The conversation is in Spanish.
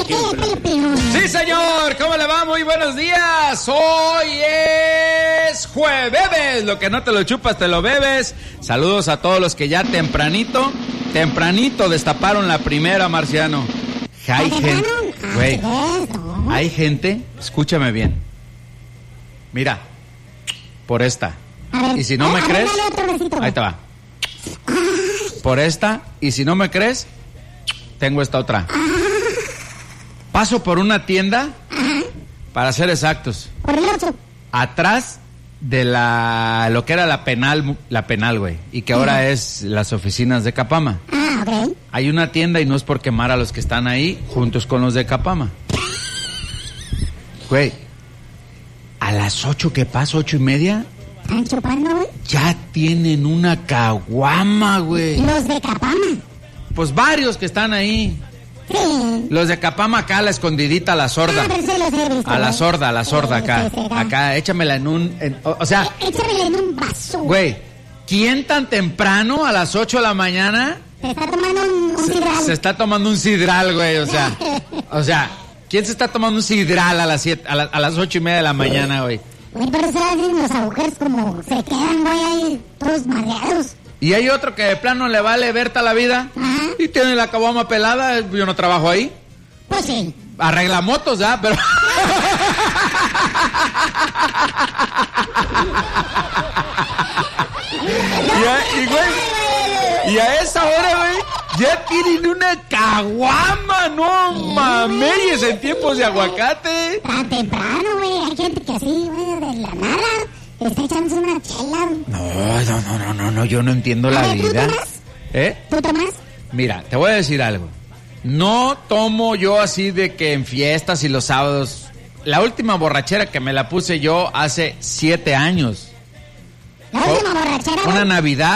Sí, señor, ¿cómo le va? Muy buenos días. Hoy es jueves. Lo que no te lo chupas, te lo bebes. Saludos a todos los que ya tempranito destaparon la primera, Marciano. Hay gente, güey, hay gente, escúchame bien. Mira, por esta. Y si no me crees, ahí te va. Por esta, y si no me crees, tengo esta otra. Paso por una tienda, para ser exactos, atrás de lo que era la penal, güey, y que ahora es las oficinas de Capama. Okay. Hay una tienda y no es por quemar a los que están ahí juntos con los de Capama. Güey, a las 8 que pasa, 8:30, ¿están chupando, güey? ya tienen una caguama, güey. Los de Capama. Pues varios que están ahí. Sí. Los de Capama acá, a la escondidita, a la sorda. Pero sí los he visto, A la sorda acá. Sí, Acá, échamela o sea, échamela en un vaso. güey, ¿quién tan temprano a las 8 de la mañana Se está tomando un sidral. se está tomando un sidral, güey? O sea, ¿quién se está tomando un sidral a las 8:30 de la mañana, güey? Güey, pero se hacen los agujeros como se quedan, güey, ahí todos madreados. Y hay otro que de plano le vale Berta la vida. Ajá. Y tiene la caguama pelada. Yo no trabajo ahí. Pues sí. Arregla motos, ¿ya? Pero... y a esa hora, güey, ya tienen una caguama, no mames, y es en tiempos de aguacate. Tan temprano, güey, hay gente que así, güey, de la nada, está echándose una chela. No, yo no entiendo la vida. ¿Tú tomas? ¿Eh? ¿Tú tomas? Mira, te voy a decir algo. No tomo yo así de que en fiestas y los sábados. La última borrachera que me la puse yo hace 7 años. La última borrachera, Una güey. Navidad.